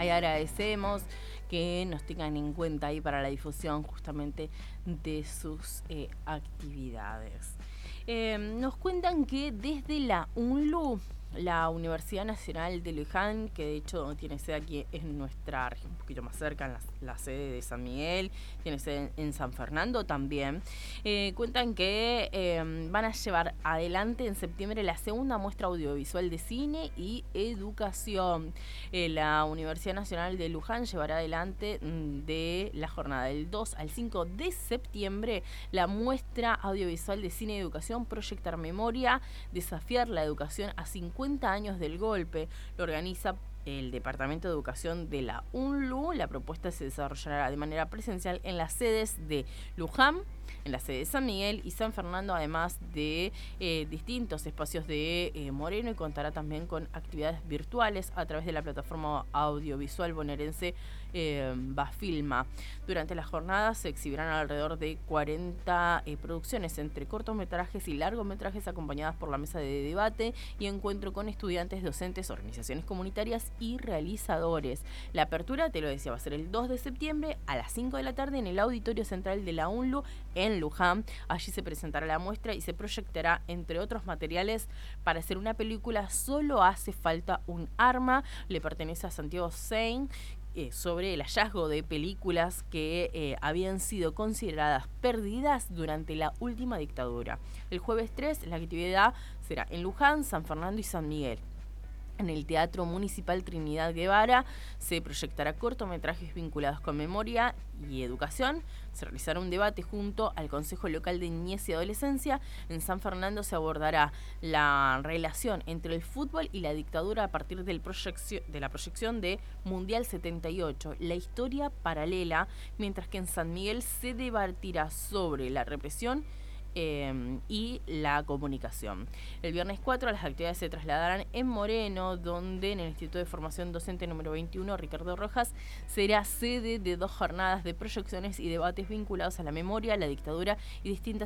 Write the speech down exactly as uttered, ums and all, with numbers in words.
Ahí agradecemos que nos tengan en cuenta ahí para la difusión justamente de sus eh, actividades. Eh, nos cuentan que desde la UNLU, la Universidad Nacional de Luján, que de hecho tiene sede aquí en nuestra región, un poquito más cerca, en la, la sede de San Miguel, tiene sede en, en San Fernando también, eh, cuentan que eh, van a llevar adelante en septiembre la segunda muestra audiovisual de cine y educación. Eh, la Universidad Nacional de Luján llevará adelante mm, de la jornada del dos al cinco de septiembre la muestra audiovisual de cine y educación Proyectar Memoria, desafiar la educación a cincuenta años del golpe. Lo organiza el Departamento de Educación de la UNLU. La propuesta se desarrollará de manera presencial en las sedes de Luján, en la sede de San Miguel y San Fernando, además de eh, distintos espacios de eh, Moreno, y contará también con actividades virtuales a través de la plataforma audiovisual bonaerense eh, Bafilma. Durante las jornadas se exhibirán alrededor de cuarenta eh, producciones entre cortometrajes y largometrajes, acompañadas por la mesa de debate y encuentro con estudiantes, docentes, organizaciones comunitarias y realizadores. La apertura, te lo decía, va a ser el dos de septiembre a las cinco de la tarde en el Auditorio Central de la UNLU en Luján. Allí se presentará la muestra y se proyectará, entre otros materiales, para hacer una película Solo hace falta un arma. Le pertenece a Santiago Sein, eh, sobre el hallazgo de películas que eh, habían sido consideradas perdidas durante la última dictadura. El jueves tres la actividad será en Luján, San Fernando y San Miguel. En el Teatro Municipal Trinidad Guevara se proyectará cortometrajes vinculados con memoria y educación. Se realizará un debate junto al Consejo Local de Niñez y Adolescencia. En San Fernando se abordará la relación entre el fútbol y la dictadura a partir del proyeccio, de la proyección de Mundial setenta y ocho, la historia paralela, mientras que en San Miguel se debatirá sobre la represión Eh, y la comunicación. El viernes cuatro las actividades se trasladarán en Moreno, donde en el Instituto de Formación Docente número veintiuno, Ricardo Rojas, será sede de dos jornadas de proyecciones y debates vinculados a la memoria, la dictadura y distintas